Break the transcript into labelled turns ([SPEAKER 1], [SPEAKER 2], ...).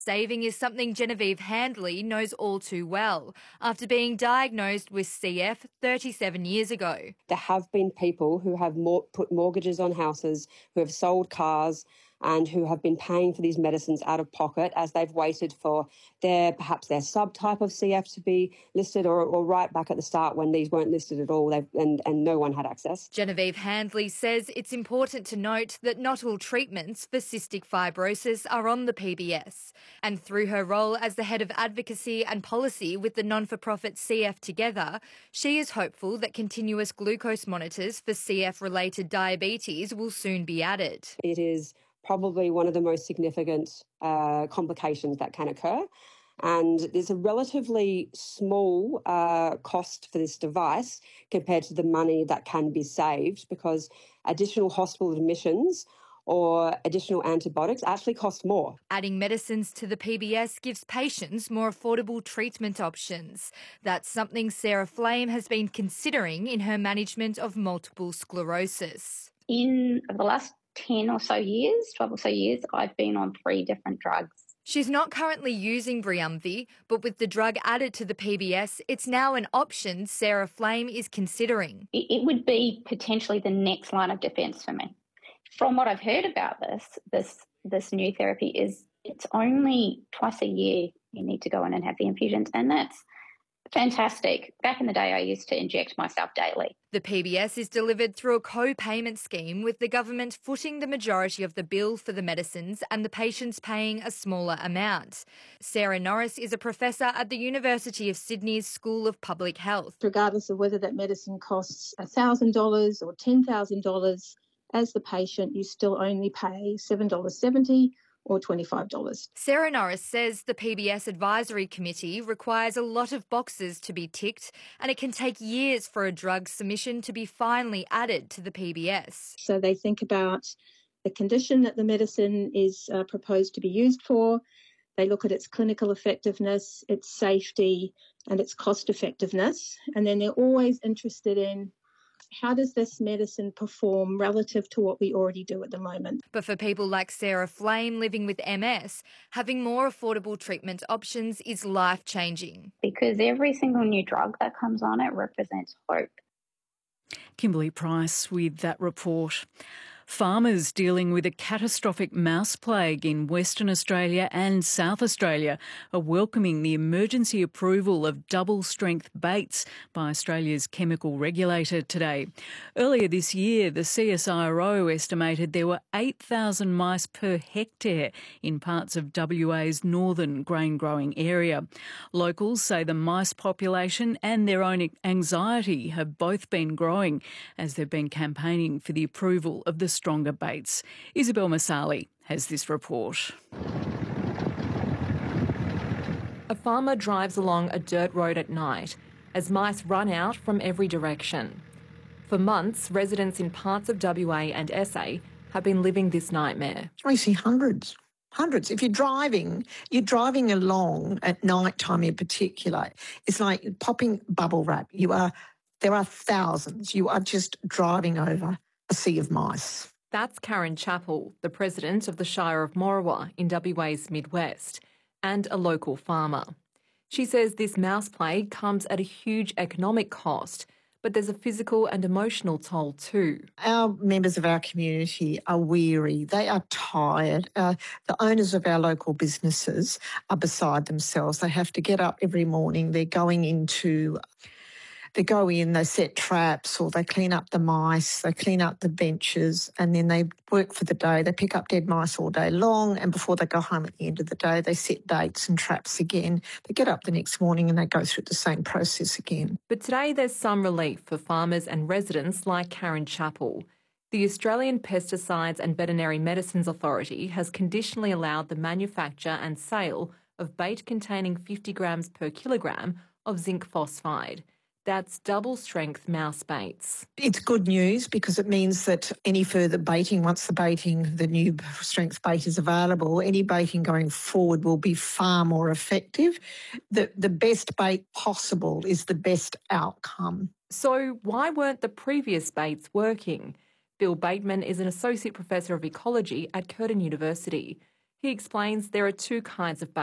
[SPEAKER 1] Saving is something Genevieve Handley knows all too well after being diagnosed with CF 37 years ago.
[SPEAKER 2] There have been people who have put mortgages on houses, who have sold cars, and who have been paying for these medicines out of pocket as they've waited for perhaps their subtype of CF to be listed, or right back at the start when these weren't listed at all and no one had access.
[SPEAKER 1] Genevieve Handley says it's important to note that not all treatments for cystic fibrosis are on the PBS. And through her role as the head of advocacy and policy with the non-for-profit CF Together, she is hopeful that continuous glucose monitors for CF-related diabetes will soon be added.
[SPEAKER 2] It is probably one of the most significant complications that can occur. And there's a relatively small cost for this device compared to the money that can be saved, because additional hospital admissions or additional antibiotics actually cost more.
[SPEAKER 1] Adding medicines to the PBS gives patients more affordable treatment options. That's something Sarah Flame has been considering in her management of multiple sclerosis.
[SPEAKER 3] In the last 10 or so years, 12 or so years, I've been on 3 different drugs.
[SPEAKER 1] She's not currently using Briumvi, but with the drug added to the PBS, it's now an option Sarah Flame is considering.
[SPEAKER 3] It would be potentially the next line of defence for me. From what I've heard about this new therapy is it's only twice a year you need to go in and have the infusions, and that's fantastic. Back in the day, I used to inject myself daily.
[SPEAKER 1] The PBS is delivered through a co-payment scheme, with the government footing the majority of the bill for the medicines and the patients paying a smaller amount. Sarah Norris is a professor at the University of Sydney's School of Public Health.
[SPEAKER 4] Regardless of whether that medicine costs $1,000 or $10,000, as the patient, you still only pay $7.70 or $25.
[SPEAKER 1] Sarah Norris says the PBS Advisory Committee requires a lot of boxes to be ticked, and it can take years for a drug submission to be finally added to the PBS.
[SPEAKER 4] So they think about the condition that the medicine is proposed to be used for. They look at its clinical effectiveness, its safety, and its cost effectiveness. And then they're always interested in how does this medicine perform relative to what we already do at the moment.
[SPEAKER 1] But for people like Sarah Flame living with MS, having more affordable treatment options is life-changing.
[SPEAKER 3] Because every single new drug that comes on, it represents hope.
[SPEAKER 5] Kimberly Price with that report. Farmers dealing with a catastrophic mouse plague in Western Australia and South Australia are welcoming the emergency approval of double-strength baits by Australia's chemical regulator today. Earlier this year, the CSIRO estimated there were 8,000 mice per hectare in parts of WA's northern grain-growing area. Locals say the mice population and their own anxiety have both been growing as they've been campaigning for the approval of the stronger baits. Isabel Masali has this report.
[SPEAKER 6] A farmer drives along a dirt road at night as mice run out from every direction. For months, residents in parts of WA and SA have been living this nightmare.
[SPEAKER 7] I see hundreds. If you're driving along at night time in particular, it's like popping bubble wrap. There are thousands. You are just driving over a sea of mice.
[SPEAKER 6] That's Karen Chappell, the president of the Shire of Morawa in WA's Midwest, and a local farmer. She says this mouse plague comes at a huge economic cost, but there's a physical and emotional toll too.
[SPEAKER 7] Our members of our community are weary. They are tired. The owners of our local businesses are beside themselves. They have to get up every morning. They go in, they set traps, or they clean up the mice, they clean up the benches, and then they work for the day. They pick up dead mice all day long, and before they go home at the end of the day, they set baits and traps again. They get up the next morning and they go through the same process again.
[SPEAKER 6] But today there's some relief for farmers and residents like Karen Chappell. The Australian Pesticides and Veterinary Medicines Authority has conditionally allowed the manufacture and sale of bait containing 50 grams per kilogram of zinc phosphide. That's double-strength mouse baits.
[SPEAKER 7] It's good news because it means that any further baiting, once the new strength bait is available, any baiting going forward will be far more effective. The best bait possible is the best outcome.
[SPEAKER 6] So why weren't the previous baits working? Bill Bateman is an associate professor of ecology at Curtin University. He explains there are two kinds of